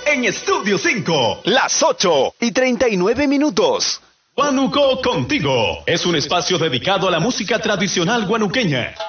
en Estudio 5. Las 8:39. Guanuco Contigo es un espacio dedicado a la música tradicional guanuqueña.